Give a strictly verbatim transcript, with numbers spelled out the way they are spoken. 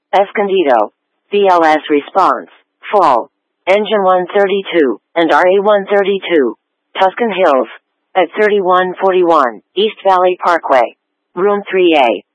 Escondido. V L S response. Fall. Engine one thirty-two, and R A one thirty-two. Tuscan Hills. At thirty-one forty-one, East Valley Parkway. Room three A.